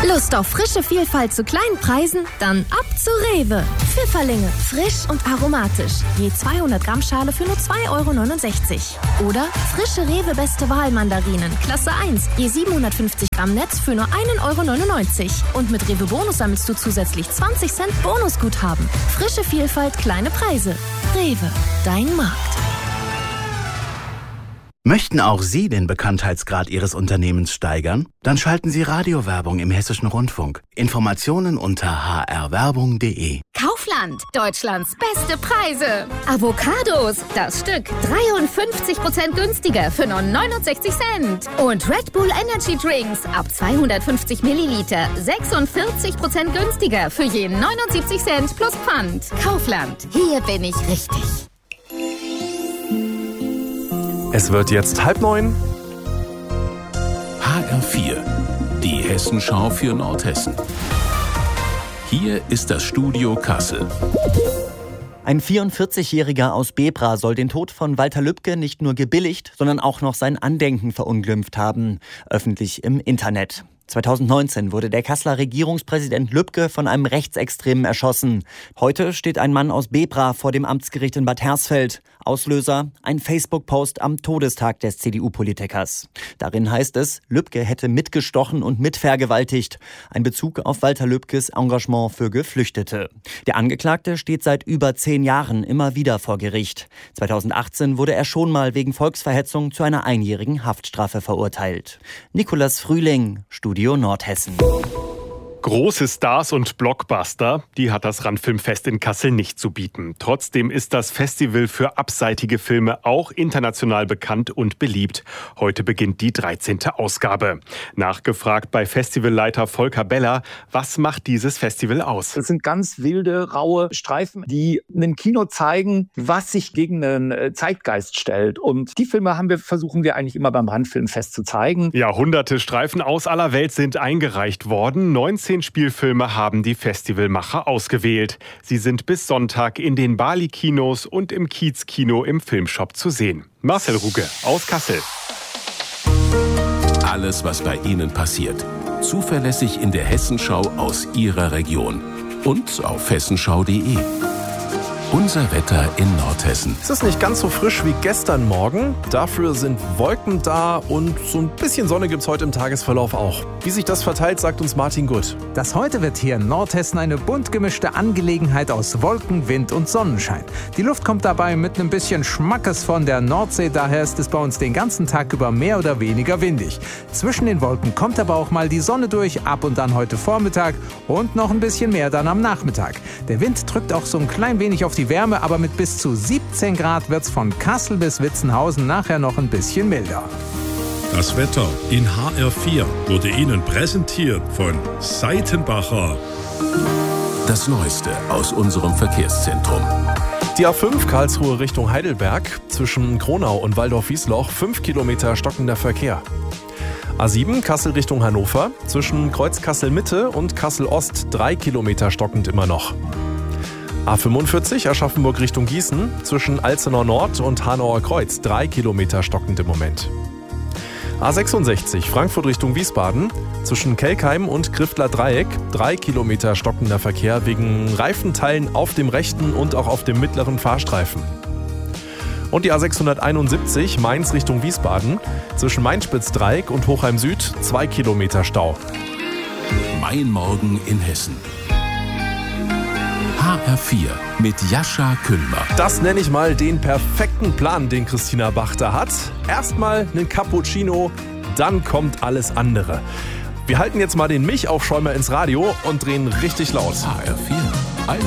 Lust auf frische Vielfalt zu kleinen Preisen? Dann ab zu Rewe. Pfifferlinge, frisch und aromatisch. Je 200 Gramm Schale für nur 2,69 €. Oder frische Rewe Beste Wahl Mandarinen, Klasse 1. Je 750 Gramm Netz für nur 1,99 €. Und mit Rewe Bonus sammelst du zusätzlich 20 Cent Bonusguthaben. Frische Vielfalt, kleine Preise. Rewe, dein Markt. Möchten auch Sie den Bekanntheitsgrad Ihres Unternehmens steigern? Dann schalten Sie Radiowerbung im Hessischen Rundfunk. Informationen unter hrwerbung.de. Kaufland, Deutschlands beste Preise. Avocados, das Stück 53% günstiger für nur 69 Cent. Und Red Bull Energy Drinks ab 250 Milliliter 46% günstiger für je 79 Cent plus Pfand. Kaufland, hier bin ich richtig. Es wird jetzt 8:30. HR4, die Hessenschau für Nordhessen. Hier ist das Studio Kassel. Ein 44-Jähriger aus Bebra soll den Tod von Walter Lübcke nicht nur gebilligt, sondern auch noch sein Andenken verunglimpft haben, öffentlich im Internet. 2019 wurde der Kasseler Regierungspräsident Lübcke von einem Rechtsextremen erschossen. Heute steht ein Mann aus Bebra vor dem Amtsgericht in Bad Hersfeld. Auslöser: ein Facebook-Post am Todestag des CDU-Politikers. Darin heißt es, Lübcke hätte mitgestochen und mitvergewaltigt. Ein Bezug auf Walter Lübkes Engagement für Geflüchtete. Der Angeklagte steht seit über 10 Jahren immer wieder vor Gericht. 2018 wurde er schon mal wegen Volksverhetzung zu einer 1-jährigen Haftstrafe verurteilt. Nicolas Frühling, Studio Nordhessen. Große Stars und Blockbuster, die hat das Randfilmfest in Kassel nicht zu bieten. Trotzdem ist das Festival für abseitige Filme auch international bekannt und beliebt. Heute beginnt die 13. Ausgabe. Nachgefragt bei Festivalleiter Volker Beller, was macht dieses Festival aus? Das sind ganz wilde, raue Streifen, die einem Kino zeigen, was sich gegen den Zeitgeist stellt. Und die Filme versuchen wir eigentlich immer beim Randfilmfest zu zeigen. Ja, hunderte Streifen aus aller Welt sind eingereicht worden. 19 Spielfilme haben die Festivalmacher ausgewählt. Sie sind bis Sonntag in den Bali-Kinos und im Kiez-Kino im Filmshop zu sehen. Marcel Ruge aus Kassel. Alles, was bei Ihnen passiert. Zuverlässig in der Hessenschau aus Ihrer Region. Und auf hessenschau.de. Unser Wetter in Nordhessen. Es ist nicht ganz so frisch wie gestern Morgen. Dafür sind Wolken da und so ein bisschen Sonne gibt's heute im Tagesverlauf auch. Wie sich das verteilt, sagt uns Martin Gutt. Das heute wird hier in Nordhessen eine bunt gemischte Angelegenheit aus Wolken, Wind und Sonnenschein. Die Luft kommt dabei mit einem bisschen Schmackes von der Nordsee, daher ist es bei uns den ganzen Tag über mehr oder weniger windig. Zwischen den Wolken kommt aber auch mal die Sonne durch, ab und an heute Vormittag und noch ein bisschen mehr dann am Nachmittag. Der Wind drückt auch so ein klein wenig auf die Wärme, aber mit bis zu 17 Grad wird's von Kassel bis Witzenhausen nachher noch ein bisschen milder. Das Wetter in HR4 wurde Ihnen präsentiert von Seitenbacher. Das Neueste aus unserem Verkehrszentrum. Die A5 Karlsruhe Richtung Heidelberg, zwischen Kronau und Waldorf-Wiesloch 5 Kilometer stockender Verkehr. A7 Kassel Richtung Hannover, zwischen Kreuz Kassel-Mitte und Kassel-Ost 3 Kilometer stockend immer noch. A45 Aschaffenburg Richtung Gießen, zwischen Alzenau Nord und Hanauer Kreuz 3 Kilometer stockend im Moment. A66 Frankfurt Richtung Wiesbaden, zwischen Kelkheim und Griftler Dreieck 3 Kilometer stockender Verkehr wegen Reifenteilen auf dem rechten und auch auf dem mittleren Fahrstreifen. Und die A671 Mainz Richtung Wiesbaden, zwischen Mainspitz-Dreieck und Hochheim Süd 2 Kilometer Stau. Mein Morgen in Hessen. HR4 mit Jascha Küllmer. Das nenne ich mal den perfekten Plan, den Christina Bach da hat. Erstmal einen Cappuccino, dann kommt alles andere. Wir halten jetzt mal den Milchaufschäumer ins Radio und drehen richtig laut. HR4.